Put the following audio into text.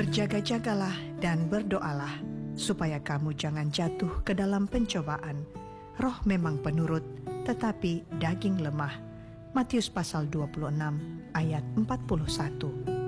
Berjaga-jagalah dan berdoalah, supaya kamu jangan jatuh ke dalam pencobaan. Roh memang penurut, tetapi daging lemah. Matius pasal 26 ayat 41.